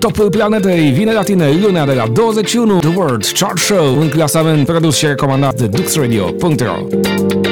topul planetei vine la tine lunea de la 21. The World Chart Show, un clasament produs și recomandat de DuxRadio.ro.